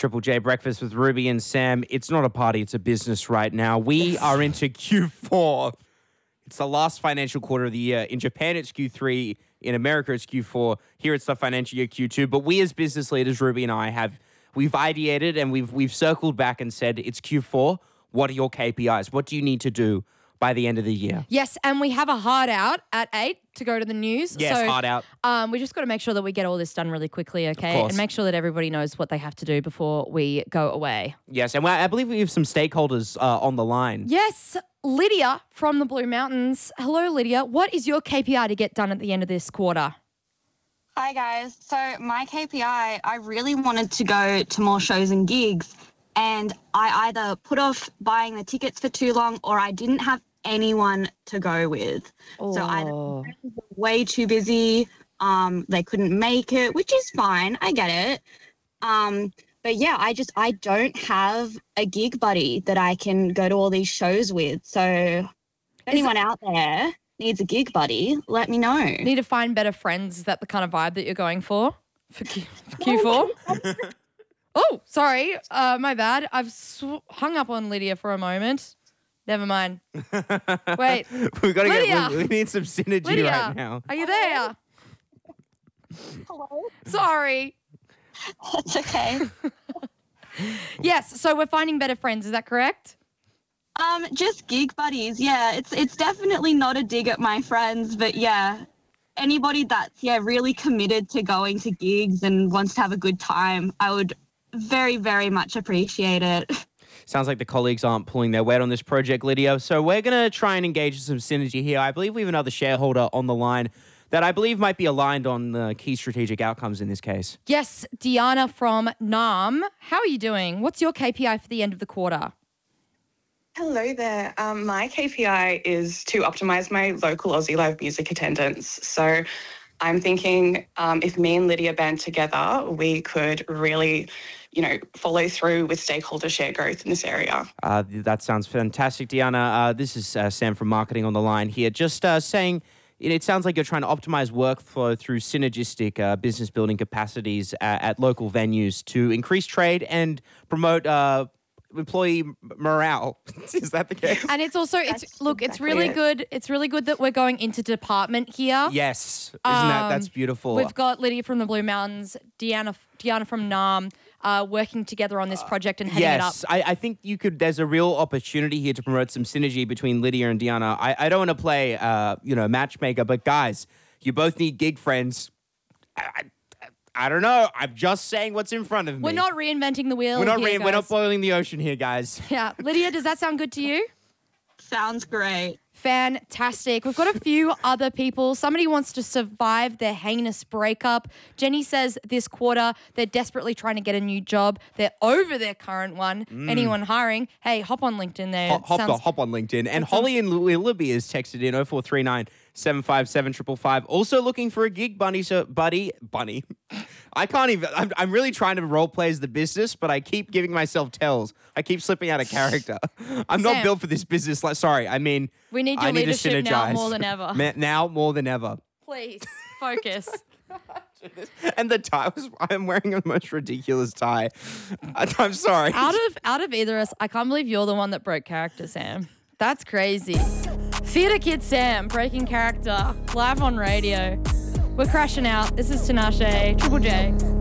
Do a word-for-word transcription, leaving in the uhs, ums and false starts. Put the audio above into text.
Triple J Breakfast with Ruby and Sam. It's not a party, it's a business right now. We are into Q four. It's the last financial quarter of the year. In Japan, it's Q three. In America, it's Q four. Here, it's the financial year Q two. But we as business leaders, Ruby and I, have we've ideated and we've we've circled back and said, it's Q four. What are your K P Is? What do you need to do by the end of the year? Yes, and we have a hard out at eight to go to the news. Yes, so, hard out. Um, we just got to make sure that we get all this done really quickly, okay? course. And make sure that everybody knows what they have to do before we go away. Yes, and I believe we have some stakeholders uh, on the line. Yes, Lydia from the Blue Mountains. Hello, Lydia. What is your K P I to get done at the end of this quarter? Hi, guys. So my K P I, I really wanted to go to more shows and gigs, and I either put off buying the tickets for too long or I didn't have anyone to go with. Oh. So either my friends were way too busy, um, they couldn't make it, which is fine. I get it. Um, but yeah, I just, I don't have a gig buddy that I can go to all these shows with. So if anyone out there needs a gig buddy, let me know. Need to find better friends. Is that the kind of vibe that you're going for for, Q- for Q four? Oh, sorry. Uh, my bad. I've sw- hung up on Lydia for a moment. Never mind. Wait. we gotta Lydia. get. We, we need some synergy Lydia, right now. are you there? Hello? Sorry. That's okay. Yes, so we're finding better friends. Is that correct? Um, just gig buddies. Yeah, it's it's definitely not a dig at my friends, but yeah, anybody that's yeah really committed to going to gigs and wants to have a good time, I would very very much appreciate it. Sounds like the colleagues aren't pulling their weight on this project, Lydia. So we're going to try and engage in some synergy here. I believe we have another shareholder on the line that I believe might be aligned on the key strategic outcomes in this case. Yes, Diana from Nam. How are you doing? What's your K P I for the end of the quarter? Hello there. Um, my K P I is to optimise my local Aussie live music attendance. So I'm thinking um, if me and Lydia band together, we could really, you know, follow through with stakeholder share growth in this area. Uh, that sounds fantastic, Diana. Uh, this is uh, Sam from marketing on the line here. Just uh, saying, it, it sounds like you're trying to optimize workflow through synergistic uh, business building capacities at, at local venues to increase trade and promote uh, employee morale. Is that the case? And it's also, it's That's look, it's exactly really it. good. It's really good that we're going into department here. Yes. Isn't that, that's Um, beautiful. We've got Lydia from the Blue Mountains, Diana, Diana from Nam, uh, working together on this project and heading Yes, it up. I, I think you could. There's a real opportunity here to promote some synergy between Lydia and Diana. I, I don't want to play, uh, you know, matchmaker, but guys, you both need gig friends. I, I, I don't know. I'm just saying what's in front of me. We're not reinventing the wheel. We're not. here, Re- we're not guys. boiling the ocean here, guys. Yeah, Lydia, does that sound good to you? Sounds great. Fantastic. We've got a few other people. Somebody wants to survive their heinous breakup. Jenny says this quarter they're desperately trying to get a new job. They're over their current one. Anyone hiring? Hey, hop on LinkedIn there. Hop, hop, Sounds- hop on LinkedIn. And Holly and Willoughby has texted in oh four three nine, seven five seven, five five five. Also looking for a gig, bunny. So, buddy, bunny. I can't even. I'm, I'm really trying to role play as the business, but I keep giving myself tells. I keep slipping out of character. I'm not Sam. built for this business. Like, sorry, I mean, We need your I need to leadership now synergize. more than ever. Ma- Now more than ever. Please, focus. And the tie was. I'm wearing the most ridiculous tie. I, I'm sorry. out of out of either of us, I can't believe you're the one that broke character, Sam. That's crazy. Theatre Kid Sam breaking character live on radio. We're crashing out. This is Tinashe, Triple J.